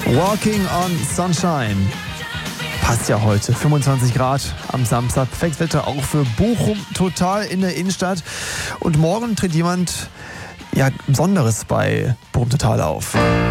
Walking on Sunshine. Passt ja heute. 25 Grad am Samstag. Perfektes Wetter auch für Bochum, total in der Innenstadt. Und morgen tritt jemand Besonderes bei Bochum Total auf.